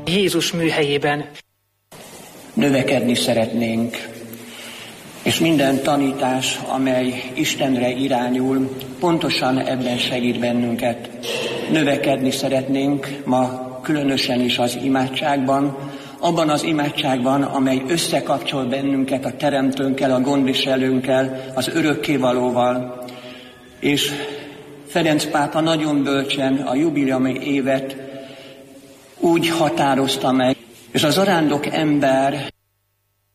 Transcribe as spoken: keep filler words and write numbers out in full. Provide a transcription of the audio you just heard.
Jézus műhelyében. Növekedni szeretnénk, és minden tanítás, amely Istenre irányul, pontosan ebben segít bennünket. Növekedni szeretnénk ma különösen is az imádságban, abban az imádságban, amely összekapcsol bennünket a Teremtőnkkel, a gondviselőnkkel, az Örökkévalóval. És Ferenc pápa nagyon bölcsen a jubileumi évet úgy határozta meg, és az arándok ember